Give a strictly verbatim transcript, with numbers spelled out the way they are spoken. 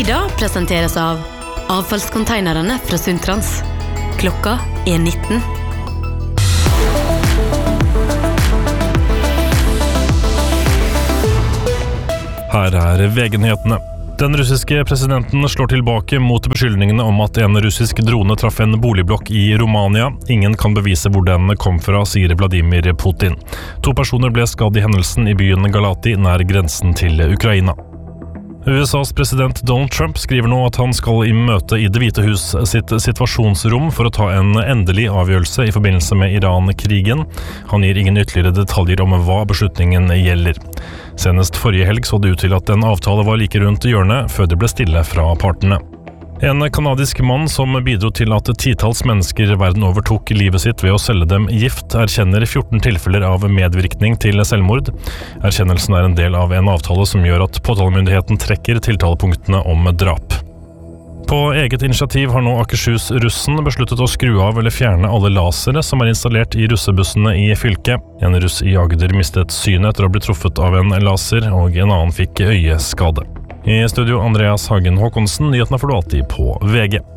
Ida presenteres av avfallskonteinerne fra Sundtrans. Klokka er nitten. Her er V G-nyhetene. Den russiske presidenten slår tilbake mot beskyldningene om at en russisk drone traff en boligblokk i Romania. Ingen kan bevise hvor den kom fra, sier Vladimir Putin. To personer ble skadd i hendelsen i byen Galati nær grensen til Ukraina. U S A's president Donald Trump skriver nå at han skal i møte i Det hvite hus sitt situasjonsrom for å ta en endelig avgjørelse i forbindelse med Iran-krigen. Han gir ingen ytterligere detaljer om hva beslutningen gjelder. Senest forrige helg så det ut til at en avtale var like rundt hjørnet før det ble stille fra partene. En kanadisk mann som bidro til at titalls mennesker verden over tok livet sitt ved å selge dem gift, erkjenner fjorten tilfeller av medvirkning til selvmord. Erkjennelsen er en del av en avtale som gjør at påtalemyndigheten trekker tiltalepunktene om drap. På eget initiativ har nå Akershus-russen besluttet å skru av eller fjerne alle lasere som er installert i russebussene i fylket. En russ i Agder mistet synet etter å bli truffet av en laser, og en annen fikk øyeskade. I studio Andreas Hagen Håkonsen, nyhetene får du alltid på V G.